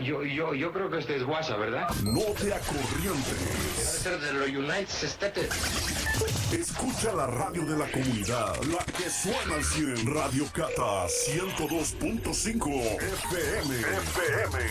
Yo creo que este es WhatsApp, ¿verdad? No te acorrientes. Debe ser de los United States. Escucha la radio de la comunidad, la que suena al 100. Radio Cata 102.5 FM.